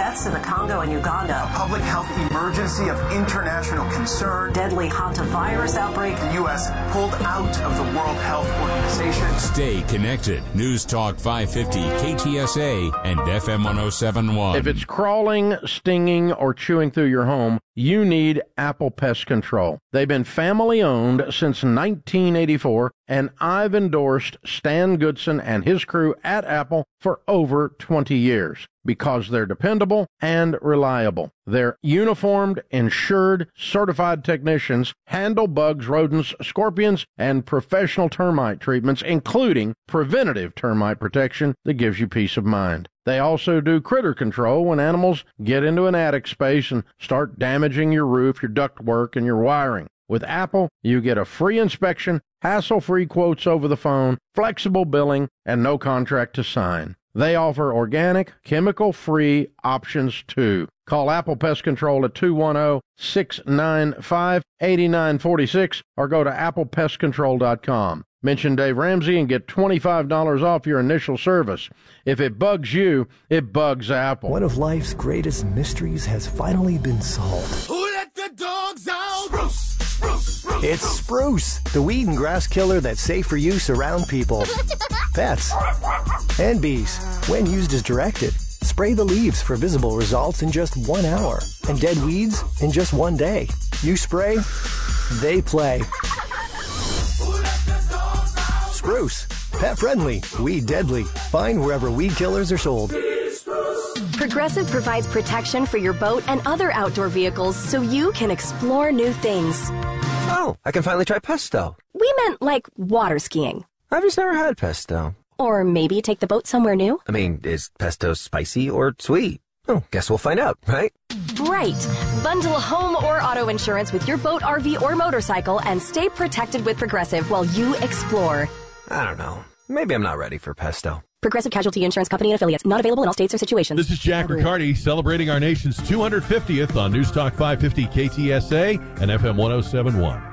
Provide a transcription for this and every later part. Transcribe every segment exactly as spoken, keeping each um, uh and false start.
deaths in the Congo and Uganda. A public health emergency of international concern. Deadly hantavirus outbreak. The U S pulled out of the World Health Organization. Stay connected. News Talk five fifty, K T S A, and F M one oh seven point one. If it's crawling, stinging, or chewing through your home, you need Apple Pest Control. They've been family-owned since nineteen eighty-four, and I've endorsed Stan Goodson and his crew at Apple for over twenty years because they're dependable and reliable. Their uniformed, insured, certified technicians handle bugs, rodents, scorpions, and professional termite treatments, including preventative termite protection that gives you peace of mind. They also do critter control when animals get into an attic space and start damaging your roof, your ductwork, and your wiring. With Apple, you get a free inspection, hassle-free quotes over the phone, flexible billing, and no contract to sign. They offer organic, chemical-free options, too. Call Apple Pest Control at two one zero, six nine five, eight nine four six or go to apple pest control dot com. Mention Dave Ramsey and get twenty-five dollars off your initial service. If it bugs you, it bugs Apple. One of life's greatest mysteries has finally been solved. Who let the dogs out? Spruce! Spruce! Spruce! It's Spruce, the weed and grass killer that's safe for use around people, pets, and bees. When used as directed, spray the leaves for visible results in just one hour, and dead weeds in just one day. You spray, they play. Spruce, pet friendly, weed deadly. Find wherever weed killers are sold. Progressive provides protection for your boat and other outdoor vehicles so you can explore new things. Oh, I can finally try pesto. We meant like water skiing. I've just never had pesto. Or maybe take the boat somewhere new. I mean, is pesto spicy or sweet? Oh, guess we'll find out, right? Right. Bundle home or auto insurance with your boat, R V, or motorcycle and stay protected with Progressive while you explore. I don't know. Maybe I'm not ready for pesto. Progressive Casualty Insurance Company and Affiliates. Not available in all states or situations. This is Jack Riccardi celebrating our nation's two hundred fiftieth on News Talk five fifty K T S A and F M one oh seven point one.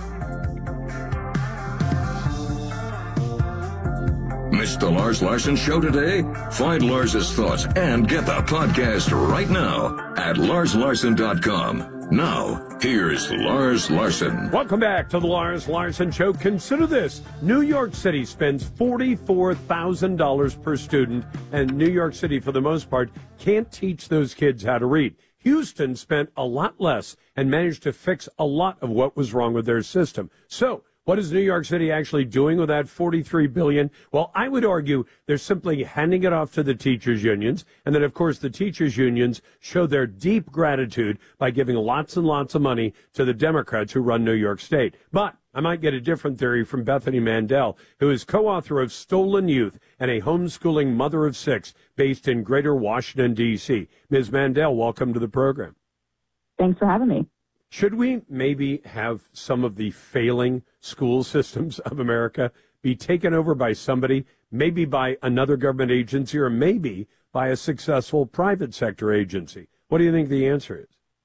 Missed the Lars Larson Show today? Find Lars's thoughts and get the podcast right now at lars larson dot com. Now, here's Lars Larson. Welcome back to the Lars Larson Show. Consider this. New York City spends forty-four thousand dollars per student, and New York City, for the most part, can't teach those kids how to read. Houston spent a lot less and managed to fix a lot of what was wrong with their system. So, what is New York City actually doing with that forty-three billion dollars? Well, I would argue they're simply handing it off to the teachers' unions. And then, of course, the teachers' unions show their deep gratitude by giving lots and lots of money to the Democrats who run New York State. But I might get a different theory from Bethany Mandel, who is co-author of Stolen Youth and a homeschooling mother of six based in Greater Washington, D C Miz Mandel, welcome to the program. Thanks for having me. Should we maybe have some of the failing school systems of America be taken over by somebody, maybe by another government agency, or maybe by a successful private sector agency? What do you think the answer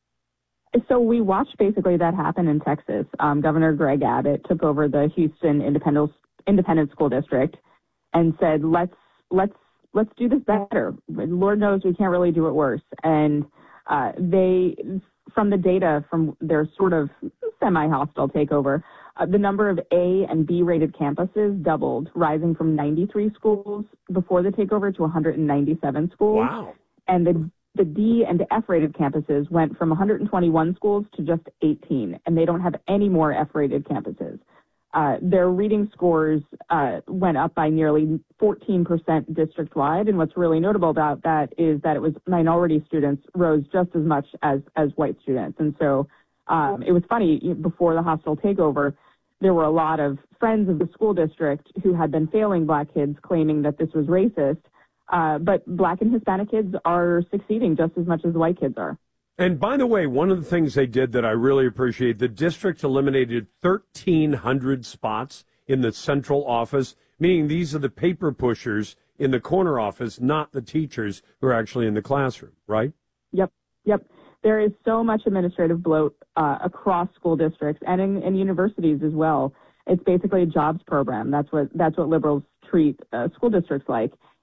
is? So we watched basically that happen in Texas. Um, Governor Greg Abbott took over the Houston Independent Independent School District and said, "Let's let's let's do this better. Lord knows we can't really do it worse." And uh, they. From the data from their sort of semi-hostile takeover, uh, the number of A and B-rated campuses doubled, rising from ninety-three schools before the takeover to one hundred ninety-seven schools. Wow. And the, the D and F-rated campuses went from one hundred twenty-one schools to just eighteen, and they don't have any more F-rated campuses. Uh, their reading scores uh, went up by nearly fourteen percent district-wide, and what's really notable about that is that it was minority students rose just as much as, as white students. And so um, it was funny, before the hostile takeover, there were a lot of friends of the school district who had been failing black kids claiming that this was racist, uh, but black and Hispanic kids are succeeding just as much as the white kids are. And by the way, one of the things they did that I really appreciate, the district eliminated thirteen hundred spots in the central office, meaning these are the paper pushers in the corner office, not the teachers who are actually in the classroom, right? Yep, yep. There is so much administrative bloat uh, across school districts and in, in universities as well. It's basically a jobs program. That's what that's what liberals treat uh, school districts like.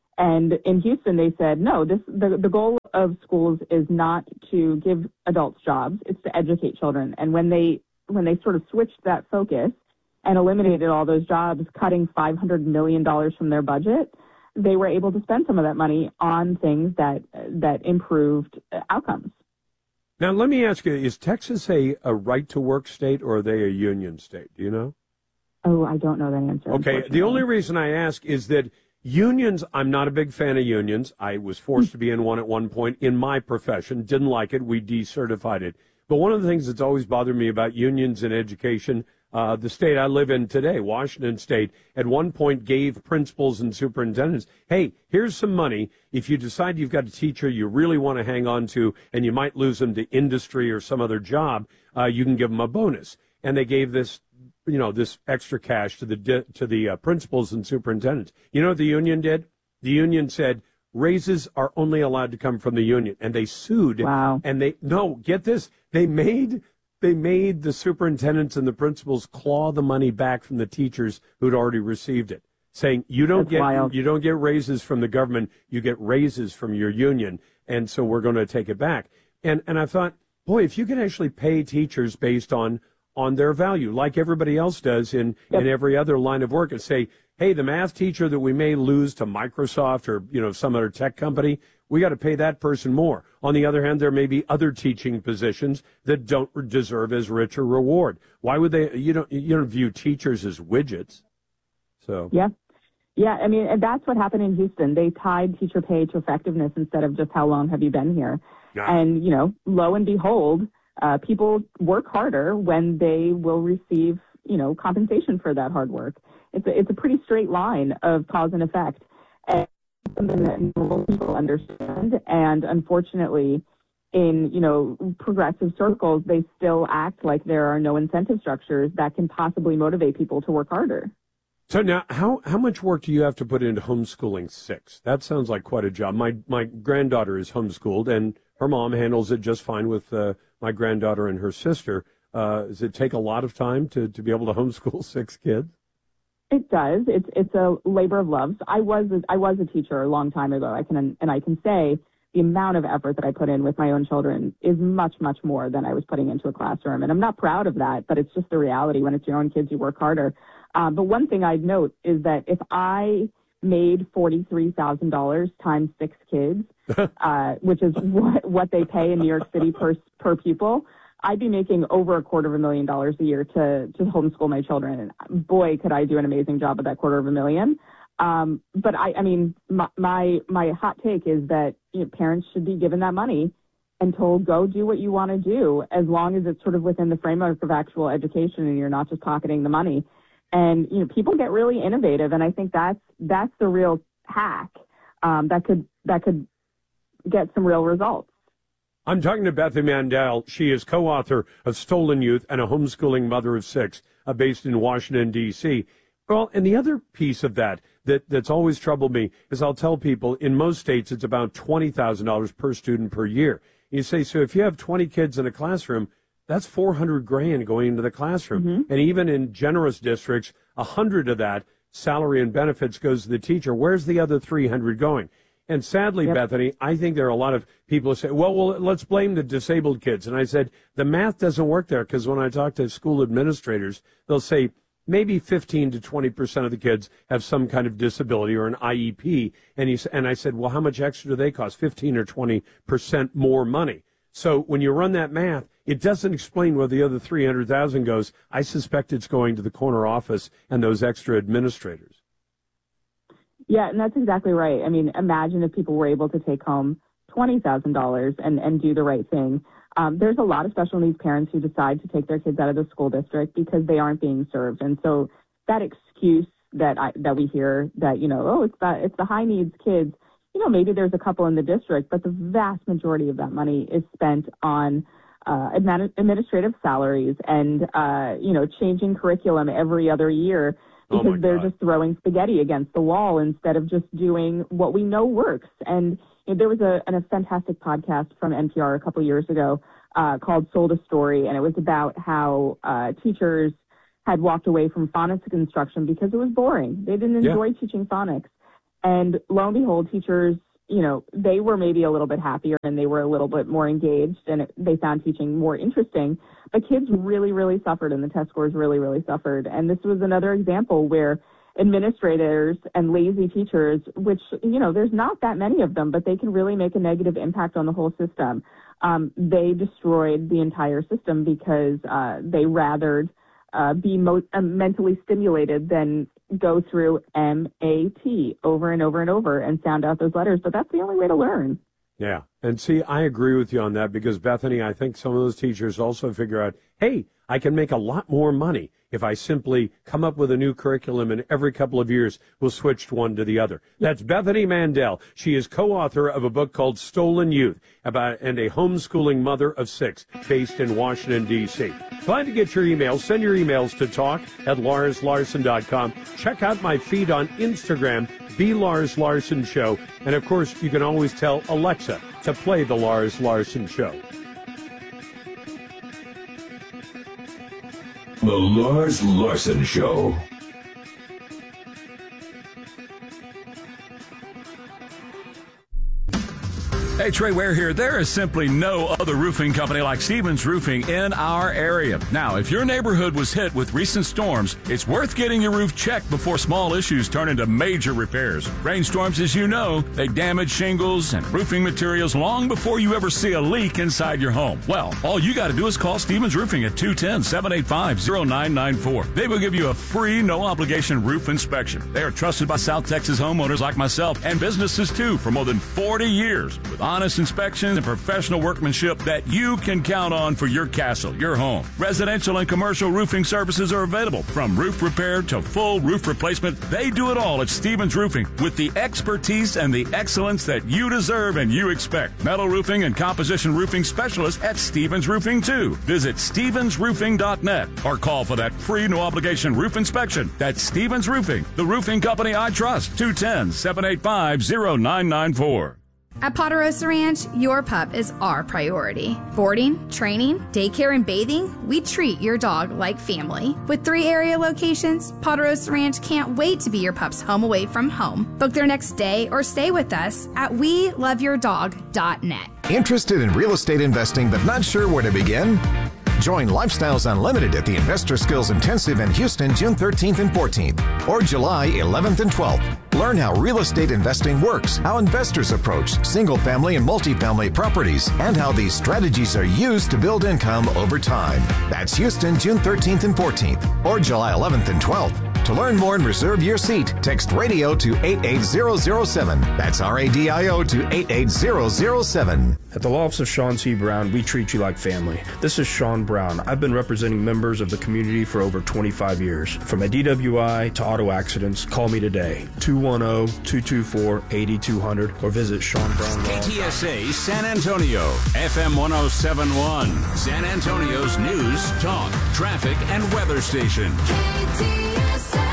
And in Houston, they said, no, this the, the goal of schools is not to give adults jobs, it's to educate children. And when they when they sort of switched that focus and eliminated all those jobs, cutting five hundred million dollars from their budget, they were able to spend some of that money on things that that improved outcomes. Now, let me ask you, is Texas a, a right-to-work state, or are they a union state? Do you know? Oh, I don't know that answer. Okay, the only reason I ask is that unions, I'm not a big fan of unions. I was forced to be in one at one point in my profession. Didn't like it. We decertified it. But one of the things that's always bothered me about unions in education, uh, the state I live in today, Washington State, at one point gave principals and superintendents, hey, here's some money. If you decide you've got a teacher you really want to hang on to and you might lose them to industry or some other job, uh, you can give them a bonus. And they gave this, you know, this extra cash to the to the uh, principals and superintendents. You know what the union did? The union said raises are only allowed to come from the union, and they sued. Wow. And they no, get this, they made they made the superintendents and the principals claw the money back from the teachers who'd already received it, saying you don't That's get wild. you don't get raises from the government, you get raises from your union, and so we're going to take it back. And and I thought, boy, if you could actually pay teachers based on on their value, like everybody else does in, yep. in every other line of work, and say, hey, the math teacher that we may lose to Microsoft or, you know, some other tech company, we got to pay that person more. On the other hand, there may be other teaching positions that don't deserve as rich a reward. Why would they, you don't, you don't view teachers as widgets. So. Yeah. Yeah. I mean, and that's what happened in Houston. They tied teacher pay to effectiveness instead of just how long have you been here. Yeah. And, you know, lo and behold, Uh, people work harder when they will receive, you know, compensation for that hard work. It's a, it's a pretty straight line of cause and effect, and something that normal people understand. And unfortunately, in, you know, progressive circles, they still act like there are no incentive structures that can possibly motivate people to work harder. So now, how, how much work do you have to put into homeschooling six? That sounds like quite a job. My my granddaughter is homeschooled, and her mom handles it just fine with uh, my granddaughter and her sister. Uh, does it take a lot of time to, to be able to homeschool six kids? It does. It's it's a labor of love. So I was a, I was a teacher a long time ago. I can and I can say the amount of effort that I put in with my own children is much much more than I was putting into a classroom. And I'm not proud of that, but it's just the reality. When it's your own kids, you work harder. Um, but one thing I'd note is that if I made forty-three thousand dollars times six kids, uh, which is what, what they pay in New York City per per pupil, I'd be making over a quarter of a million dollars a year to, to homeschool my children. And boy, could I do an amazing job at that quarter of a million. Um, but I, I mean, my, my, my hot take is that, you know, parents should be given that money and told, go do what you want to do, as long as it's sort of within the framework of actual education and you're not just pocketing the money. And, you know, people get really innovative. And I think that's, that's the real hack, um, that could, that could get some real results. I'm talking to Bethany Mandel. She is co-author of Stolen Youth and a Homeschooling Mother of Six, uh, based in Washington, D C Well, and the other piece of that, that that's always troubled me is I'll tell people in most states it's about twenty thousand dollars per student per year. You say, so if you have twenty kids in a classroom, that's four hundred grand going into the classroom. Mm-hmm. And even in generous districts, one hundred of that salary and benefits goes to the teacher. Where's the other three hundred going? And sadly, yep. Bethany, I think there are a lot of people who say, well, well, let's blame the disabled kids. And I said, the math doesn't work there, because when I talk to school administrators, they'll say maybe fifteen to twenty percent of the kids have some kind of disability or an I E P. And, he, and I said, well, how much extra do they cost? fifteen or twenty percent more money. So when you run that math, it doesn't explain where the other three hundred thousand goes. I suspect it's going to the corner office and those extra administrators. Yeah, and that's exactly right. I mean, imagine if people were able to take home twenty thousand dollars and, and do the right thing. Um, there's a lot of special needs parents who decide to take their kids out of the school district because they aren't being served. And so that excuse that I, that we hear that, you know, oh, it's the, it's the high needs kids, you know, maybe there's a couple in the district, but the vast majority of that money is spent on uh, admin- administrative salaries and, uh, you know, changing curriculum every other year. Because oh they're just throwing spaghetti against the wall instead of just doing what we know works. And you know, there was a, a fantastic podcast from N P R a couple years ago uh, called Sold a Story, and it was about how uh, teachers had walked away from phonics instruction because it was boring. They didn't enjoy yeah. teaching phonics. And lo and behold, teachers, you know, they were maybe a little bit happier and they were a little bit more engaged and it, they found teaching more interesting. But kids really, really suffered and the test scores really, really suffered. And this was another example where administrators and lazy teachers, which, you know, there's not that many of them, but they can really make a negative impact on the whole system. Um, they destroyed the entire system because uh, they rathered uh, be mo- uh, mentally stimulated than go through M A T over and over and over and sound out those letters. But that's the only way to learn. Yeah. And see, I agree with you on that because, Bethany, I think some of those teachers also figure out, hey, I can make a lot more money if I simply come up with a new curriculum and every couple of years we'll switch to one to the other. That's Bethany Mandel. She is co-author of a book called Stolen Youth about and a homeschooling mother of six based in Washington, D C Glad to get your emails. Send your emails to talk at lars larson dot com. Check out my feed on Instagram, The Lars Larson Show. And, of course, you can always tell Alexa to play The Lars Larson Show. The Lars Larson Show. Hey, Trey Ware here. There is simply no other roofing company like Stevens Roofing in our area. Now, if your neighborhood was hit with recent storms, it's worth getting your roof checked before small issues turn into major repairs. Rainstorms, as you know, they damage shingles and roofing materials long before you ever see a leak inside your home. Well, all you got to do is call Stevens Roofing at two one zero, seven eight five, zero nine nine four. They will give you a free, no-obligation roof inspection. They are trusted by South Texas homeowners like myself and businesses, too, for more than forty years with honest inspections and professional workmanship that you can count on for your castle, your home. Residential and commercial roofing services are available, from roof repair to full roof replacement. They do it all at Stevens Roofing with the expertise and the excellence that you deserve and you expect. Metal roofing and composition roofing specialists at Stevens Roofing, too. Visit stevens roofing dot net or call for that free no-obligation roof inspection. That's Stevens Roofing, the roofing company I trust. two one zero, seven eight five, zero nine nine four. At Ponderosa Ranch, your pup is our priority. Boarding, training, daycare, and bathing, we treat your dog like family. With three area locations, Ponderosa Ranch can't wait to be your pup's home away from home. Book their next day or stay with us at we love your dog dot net. Interested in real estate investing but not sure where to begin? Join Lifestyles Unlimited at the Investor Skills Intensive in Houston June thirteenth and fourteenth or July eleventh and twelfth. Learn how real estate investing works, how investors approach single-family and multifamily properties, and how these strategies are used to build income over time. That's Houston June thirteenth and fourteenth or July eleventh and twelfth. To learn more and reserve your seat, text radio to eight eight zero zero seven. That's R A D I O to eight eight zero zero seven. At the law office of Sean C. Brown, we treat you like family. This is Sean Brown. I've been representing members of the community for over twenty-five years. From a D W I to auto accidents, call me today, two one zero, two two four, eight two zero zero, or visit Sean Brown. K T S A San Antonio, F M one oh seven point one, San Antonio's news, talk, traffic, and weather station. K T S A.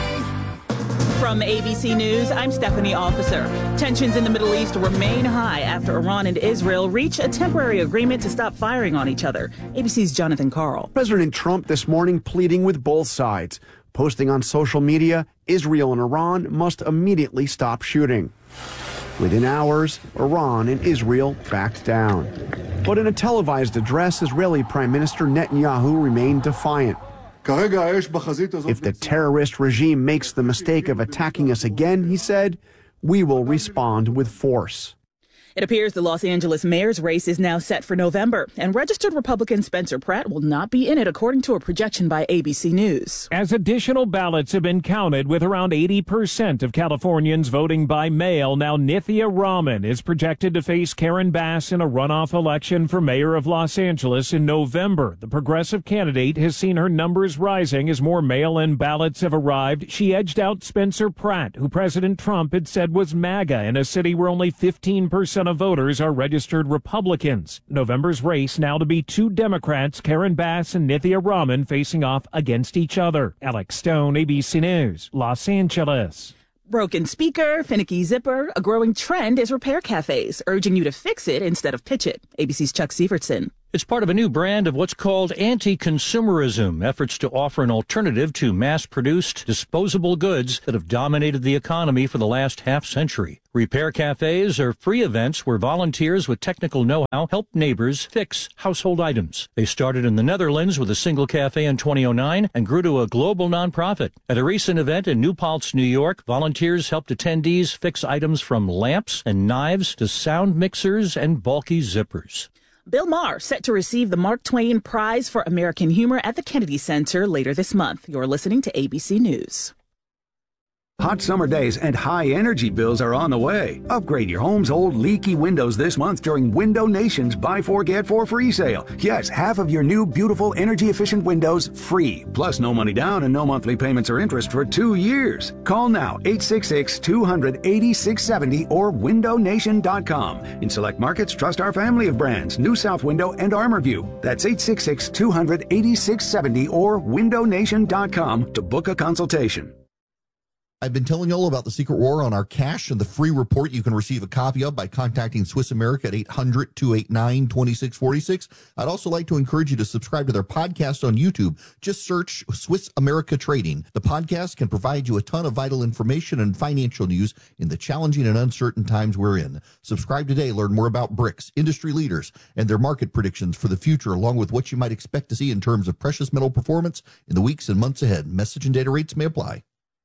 From A B C News, I'm Stephanie Officer. Tensions in the Middle East remain high after Iran and Israel reach a temporary agreement to stop firing on each other. A B C's Jonathan Karl. President Trump this morning pleading with both sides, posting on social media, Israel and Iran must immediately stop shooting. Within hours, Iran and Israel backed down. But in a televised address, Israeli Prime Minister Netanyahu remained defiant. If the terrorist regime makes the mistake of attacking us again, he said, we will respond with force. It appears the Los Angeles mayor's race is now set for November, and registered Republican Spencer Pratt will not be in it, according to a projection by A B C News. As additional ballots have been counted, with around eighty percent of Californians voting by mail, now Nithya Raman is projected to face Karen Bass in a runoff election for mayor of Los Angeles in November. The progressive candidate has seen her numbers rising as more mail-in ballots have arrived. She edged out Spencer Pratt, who President Trump had said was MAGA in a city where only fifteen percent of voters are registered Republicans. November's race now to be two Democrats, Karen Bass and Nithya Raman, facing off against each other. Alex Stone, A B C News, Los Angeles. Broken speaker, finicky zipper, a growing trend is repair cafes, urging you to fix it instead of pitch it. A B C's Chuck Sievertson. It's part of a new brand of what's called anti-consumerism, efforts to offer an alternative to mass-produced disposable goods that have dominated the economy for the last half-century. Repair cafes are free events where volunteers with technical know-how help neighbors fix household items. They started in the Netherlands with a single cafe in twenty oh nine and grew to a global nonprofit. At a recent event in New Paltz, New York, volunteers helped attendees fix items from lamps and knives to sound mixers and bulky zippers. Bill Maher set to receive the Mark Twain Prize for American Humor at the Kennedy Center later this month. You're listening to A B C News. Hot summer days and high energy bills are on the way. Upgrade your home's old leaky windows this month during Window Nation's Buy Four Get Four free sale. Yes, half of your new beautiful energy efficient windows free. Plus no money down and no monthly payments or interest for two years. Call now eight six six, two hundred, eighty-six seventy or window nation dot com. In select markets, trust our family of brands, New South Window and Armorview. That's eight six six, two hundred, eighty-six seventy or window nation dot com to book a consultation. I've been telling you all about the secret war on our cash and the free report you can receive a copy of by contacting Swiss America at eight hundred, two eight nine, two six four six. I'd also like to encourage you to subscribe to their podcast on YouTube. Just search Swiss America Trading. The podcast can provide you a ton of vital information and financial news in the challenging and uncertain times we're in. Subscribe today. Learn more about B R I C S, industry leaders, and their market predictions for the future, along with what you might expect to see in terms of precious metal performance in the weeks and months ahead. Message and data rates may apply.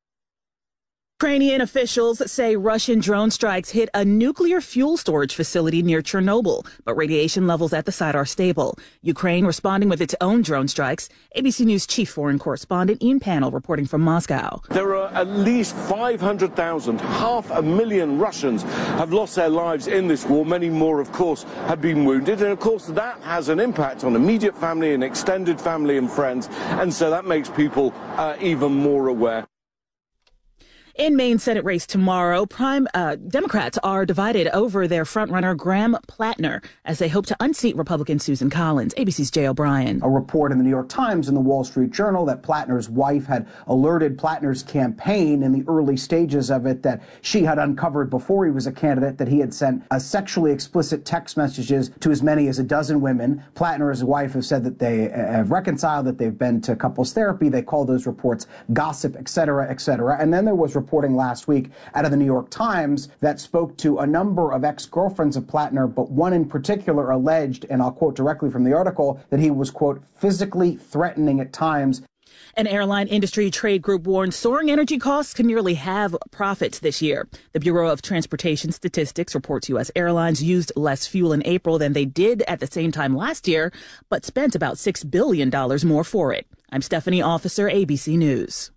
Ukrainian officials say Russian drone strikes hit a nuclear fuel storage facility near Chernobyl, but radiation levels at the site are stable. Ukraine responding with its own drone strikes. A B C News chief foreign correspondent Ian Pannell reporting from Moscow. There are at least five hundred thousand, half a million Russians have lost their lives in this war. Many more, of course, have been wounded. And, of course, that has an impact on immediate family and extended family and friends. And so that makes people uh, even more aware. In Maine Senate race tomorrow, Prime uh, Democrats are divided over their frontrunner Graham Plattner as they hope to unseat Republican Susan Collins. A B C's Jay O'Brien. A report in the New York Times and the Wall Street Journal that Plattner's wife had alerted Plattner's campaign in the early stages of it that she had uncovered before he was a candidate that he had sent a sexually explicit text messages to as many as a dozen women. Plattner and his wife have said that they have reconciled, that they've been to couples therapy. They call those reports gossip, et cetera, et cetera. And then there was reporting last week out of the New York Times that spoke to a number of ex-girlfriends of Plattner, but one in particular alleged, and I'll quote directly from the article, that he was, quote, physically threatening at times. An airline industry trade group warns soaring energy costs could nearly halve profits this year. The Bureau of Transportation Statistics reports U S airlines used less fuel in April than they did at the same time last year, but spent about six billion dollars more for it. I'm Stephanie Officer, A B C News.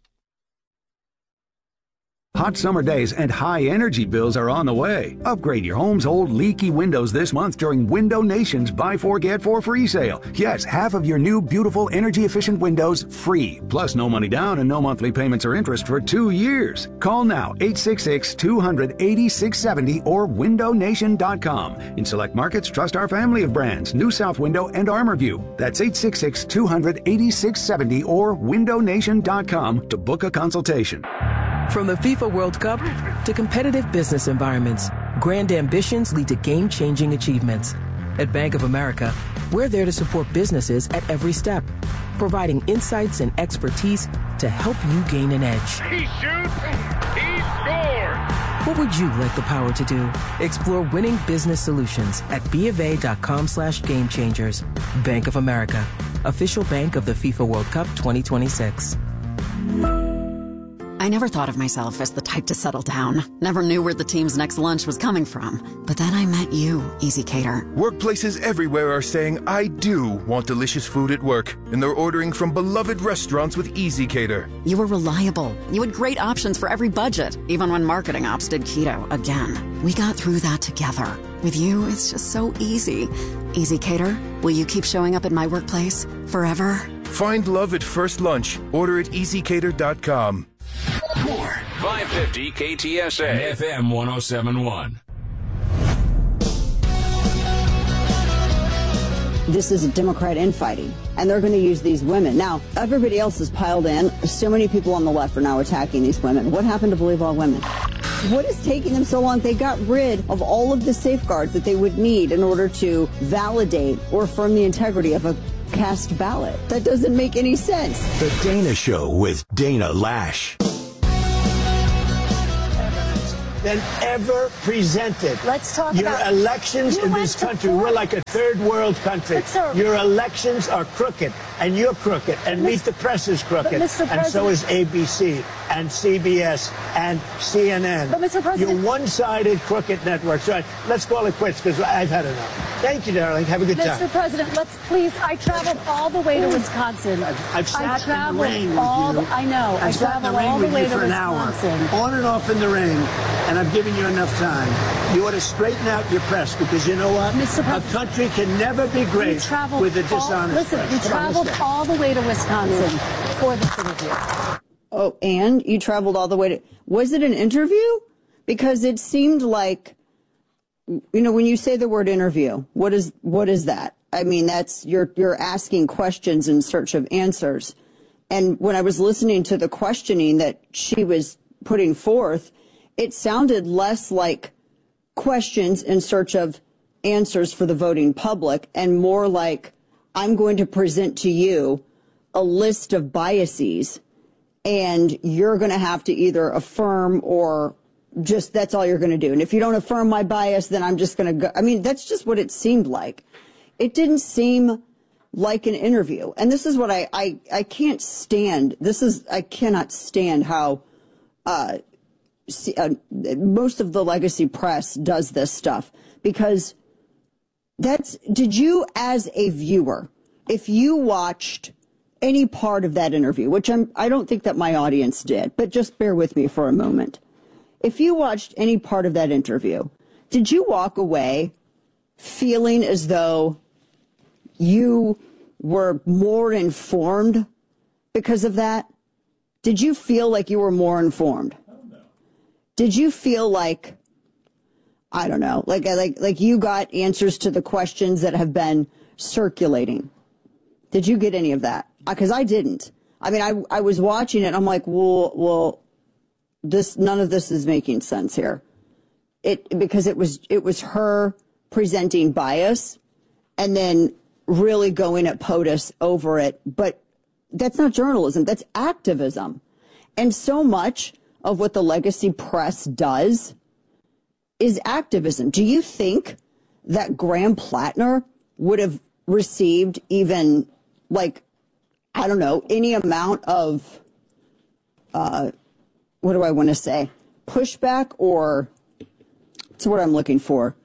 Hot summer days and high energy bills are on the way. Upgrade your home's old leaky windows this month during Window Nation's Buy Four Get Four free sale. Yes, half of your new beautiful energy efficient windows free. Plus no money down and no monthly payments or interest for two years. Call now eight six six, two hundred, eighty-six seventy or window nation dot com. In select markets, trust our family of brands, New South Window and Armorview. That's eight six six, two hundred, eighty-six seventy or window nation dot com to book a consultation. From the FIFA World Cup to competitive business environments, grand ambitions lead to game-changing achievements. At Bank of America, we're there to support businesses at every step, providing insights and expertise to help you gain an edge. He shoots, he scores! What would you like the power to do? Explore winning business solutions at BofA.com slash game changers. Bank of America, official bank of the FIFA World Cup twenty twenty-six. I never thought of myself as the type to settle down. Never knew where the team's next lunch was coming from. But then I met you, Easy Cater. Workplaces everywhere are saying, I do want delicious food at work. And they're ordering from beloved restaurants with Easy Cater. You were reliable. You had great options for every budget, even when marketing ops did keto again. We got through that together. With you, it's just so easy. Easy Cater, will you keep showing up at my workplace forever? Find love at first lunch. Order at easy cater dot com. More five fifty K T S A F M one oh seven point one. This is a Democrat infighting, and they're going to use these women. Now, everybody else has piled in. So many people on the left are now attacking these women. What happened to believe all women? What is taking them so long? They got rid of all of the safeguards that they would need in order to validate or affirm the integrity of a cast ballot. That doesn't make any sense. The Dana Show with Dana Lash. Than ever presented. Let's talk Your about elections in this country. We're like a third world country. Your elections are crooked, and you're crooked, and Meet the Press is crooked, and so is A B C and C B S and C N N. But Mister President, you're one-sided crooked networks. All right, let's call it quits because I've had enough. Thank you, darling. Have a good Mister time. President, let's please. I traveled all the way to Wisconsin. I've, I've sat I traveled in the rain all with you. The, I know. I've I sat in the traveled rain all the with way you to for an Wisconsin. hour, on and off in the rain, and I've given you enough time. You ought to straighten out your press because you know what? Mister A country can never be great with a dishonest Listen, press. we Come on, traveled let's go. all the way to Wisconsin for this interview. Oh, and you traveled all the way to... Was it an interview? Because it seemed like, you know, when you say the word interview, what is what is that? I mean, that's you're you're asking questions in search of answers. And when I was listening to the questioning that she was putting forth, it sounded less like questions in search of answers for the voting public and more like, I'm going to present to you a list of biases and you're going to have to either affirm or just that's all you're going to do. And if you don't affirm my bias, then I'm just going to go. I mean, that's just what it seemed like. It didn't seem like an interview. And this is what I, I, I can't stand. This is, I cannot stand how uh, see, uh, most of the legacy press does this stuff because that's, did you as a viewer, if you watched any part of that interview, which I'm, I don't think that my audience did, but just bear with me for a moment. If you watched any part of that interview, did you walk away feeling as though you were more informed because of that? Did you feel like you were more informed? Did you feel like, I don't know, like, like, like you got answers to the questions that have been circulating? Did you get any of that? Because I didn't. I mean, I, I was watching it. And I'm like, well, well, this, none of this is making sense here. It, because it was, it was her presenting bias and then really going at POTUS over it. But that's not journalism. That's activism. And so much of what the legacy press does is activism. Do you think that Graham Plattner would have received even, like, I don't know, any amount of, uh, what do I want to say, pushback or, that's what I'm looking for,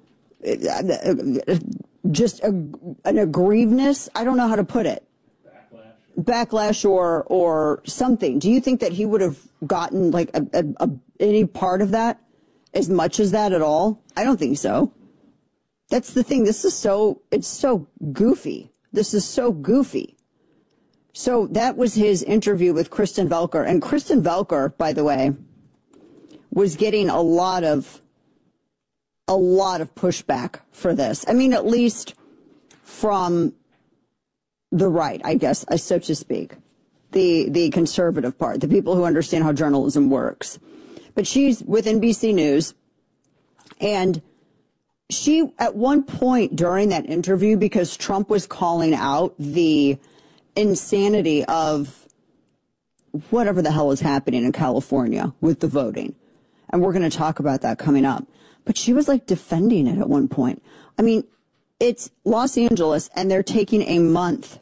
just a, an aggrievedness? I don't know how to put it. Backlash or or something. Do you think that he would have gotten like a, a, a, any part of that, as much as that at all? I don't think so. That's the thing. This is so, it's so goofy. This is so goofy. So that was his interview with Kristen Velker. And Kristen Velker, by the way, was getting a lot of, a lot of pushback for this. I mean, at least from the right, I guess, so to speak, the the conservative part, the people who understand how journalism works. But she's with N B C News, and she, at one point during that interview, because Trump was calling out the insanity of whatever the hell is happening in California with the voting, and we're going to talk about that coming up, but she was like defending it at one point. I mean, it's Los Angeles, and they're taking a month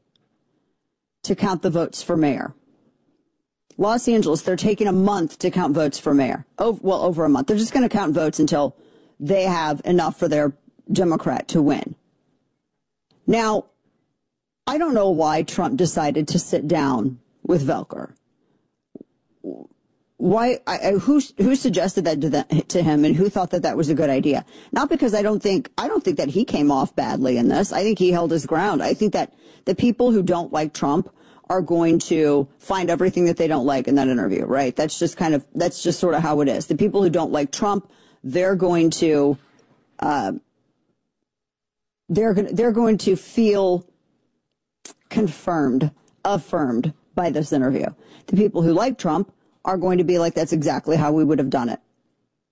to count the votes for mayor. Los Angeles, they're taking a month to count votes for mayor. Oh, well, over a month. They're just going to count votes until they have enough for their Democrat to win. Now, I don't know why Trump decided to sit down with Velker. Why? I, who who suggested that to, the, to him, and who thought that that was a good idea? Not because I don't think I don't think that he came off badly in this. I think he held his ground. I think that the people who don't like Trump are going to find everything that they don't like in that interview, right? That's just kind of that's just sort of how it is. The people who don't like Trump, they're going to uh, they're going they're going to feel confirmed, affirmed by this interview. The people who like Trump are going to be like, that's exactly how we would have done it.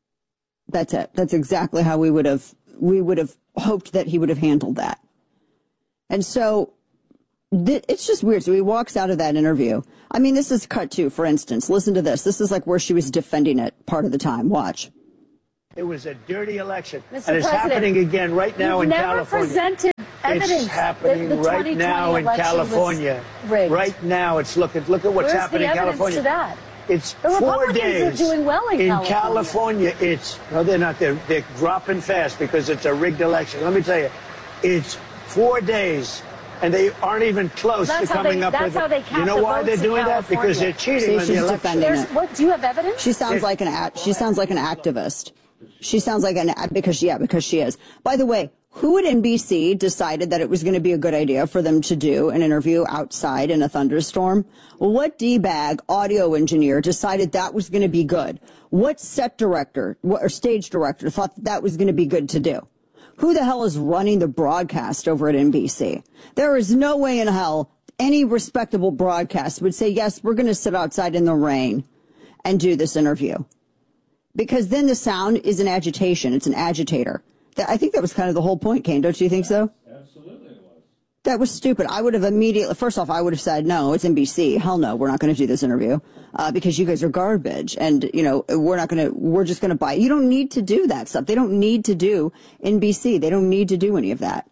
That's it. That's exactly how we would have, we would have hoped that he would have handled that. And so th- it's just weird. So he walks out of that interview. I mean, this is cut two, for instance. Listen to this. This is like where she was defending it part of the time. Watch. It was a dirty election. Mister And it's President, happening again right now you've in never California. presented evidence It's happening that the right now in election was California. rigged. Right now, it's look at look at what's Where's happening the in evidence California. to that? It's The four Republicans days. are doing well in, in California. California. It's no, they're not. They're they're dropping fast because it's a rigged election. Let me tell you, it's four days. And they aren't even close That's to how coming they- up that's with how it. they count You know the why they're votes in doing that? Because they're California. cheating See, on she's the election. defending There's, it. what, do you have evidence? She sounds like an act. She sounds like an activist. She sounds like an because yeah, because she is. By the way, who at N B C decided that it was going to be a good idea for them to do an interview outside in a thunderstorm? Well, what D-bag audio engineer decided that was going to be good? What set director what, or stage director thought that, that was going to be good to do? Who the hell is running the broadcast over at N B C? There is no way in hell any respectable broadcast would say, yes, we're going to sit outside in the rain and do this interview. Because then the sound is an agitation. It's an agitator. I think that was kind of the whole point, Kane. Don't you think so? Absolutely it was. That was stupid. I would have immediately, first off, I would have said, no, it's N B C. Hell no, we're not going to do this interview uh, because you guys are garbage. And, you know, we're not going to, we're just going to buy. You don't need to do that stuff. They don't need to do N B C. They don't need to do any of that.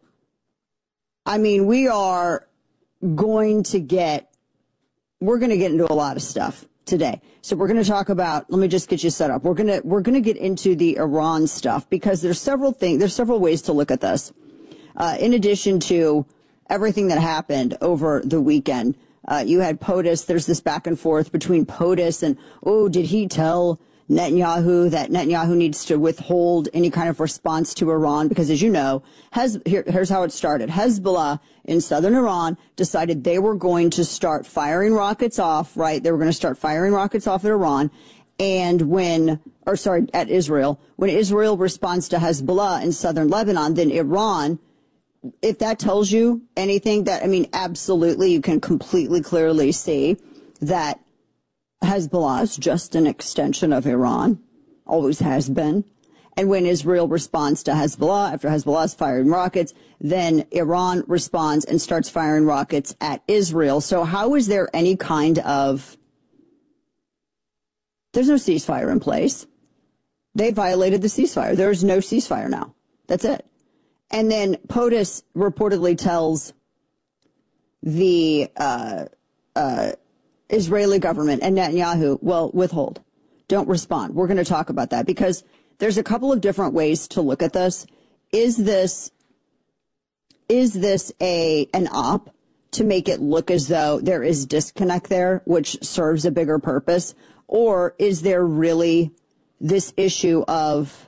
I mean, we are going to get, we're going to get into a lot of stuff today. So we're going to talk about, let me just get you set up. We're going to, we're going to get into the Iran stuff because there's several things, there's several ways to look at this. Uh, in addition to everything that happened over the weekend, uh, you had POTUS. There's this back and forth between POTUS and, oh, did he tell Netanyahu that Netanyahu needs to withhold any kind of response to Iran? Because as you know, Hez, here, here's how it started. Hezbollah in southern Iran decided they were going to start firing rockets off, right? They were going to start firing rockets off at Iran. And when, or sorry, at Israel, when Israel responds to Hezbollah in southern Lebanon, then Iran, if that tells you anything, that, I mean, absolutely, you can completely clearly see that Hezbollah is just an extension of Iran, always has been. And when Israel responds to Hezbollah, after Hezbollah is firing rockets, then Iran responds and starts firing rockets at Israel. So how is there any kind of, there's no ceasefire in place. They violated the ceasefire. There is no ceasefire now. That's it. And then POTUS reportedly tells the uh, uh, Israeli government and Netanyahu, well, withhold. Don't respond. We're going to talk about that because there's a couple of different ways to look at this. Is this is this a an op to make it look as though there is disconnect there, which serves a bigger purpose? Or is there really this issue of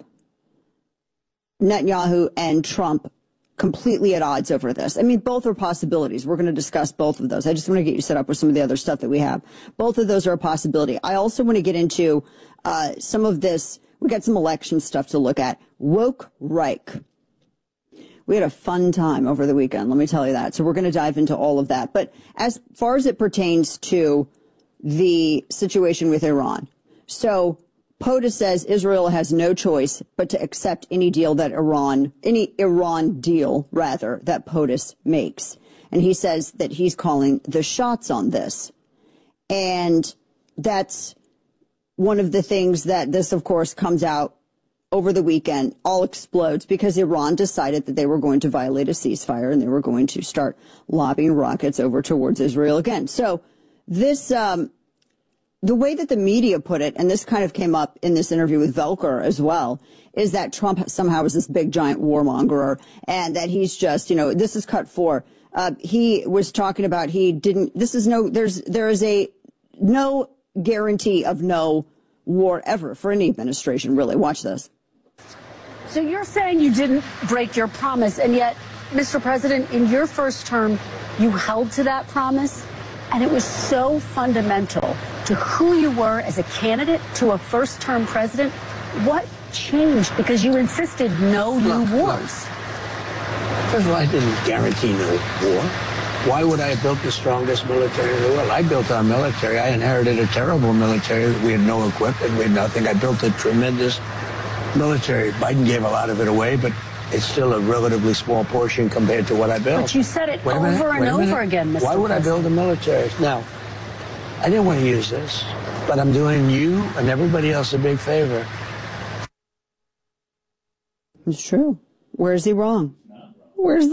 Netanyahu and Trump completely at odds over this? I mean, both are possibilities. We're going to discuss both of those. I just want to get you set up with some of the other stuff that we have. Both of those are a possibility. I also want to get into uh, some of this. We got some election stuff to look at. Woke Reich. We had a fun time over the weekend, let me tell you that. So we're going to dive into all of that. But as far as it pertains to the situation with Iran, so POTUS says Israel has no choice but to accept any deal that Iran, any Iran deal, rather, that POTUS makes. And he says that he's calling the shots on this. And that's one of the things that this, of course, comes out over the weekend, all explodes because Iran decided that they were going to violate a ceasefire and they were going to start lobbing rockets over towards Israel again. So this, um, the way that the media put it, and this kind of came up in this interview with Velker as well, is that Trump somehow is this big giant warmonger and that he's just, you know, this is cut four. Uh, he was talking about he didn't, this is no, there's, there is a no guarantee of no war ever for any administration, really. Watch this. So you're saying you didn't break your promise, and yet, Mister President, in your first term, you held to that promise, and it was so fundamental to who you were as a candidate to a first-term president. What changed? Because you insisted no new wars. First of all, I didn't guarantee no war. Why would I have built the strongest military in the world? I built our military. I inherited a terrible military. We had no equipment. We had nothing. I built a tremendous military. Biden gave a lot of it away, but it's still a relatively small portion compared to what I built. But you said it Wait a minute, over wait and a over minute. again, Mister Why would I President. build a military? Now, I didn't want to use this, but I'm doing you and everybody else a big favor. It's true. Where's he wrong? Where's the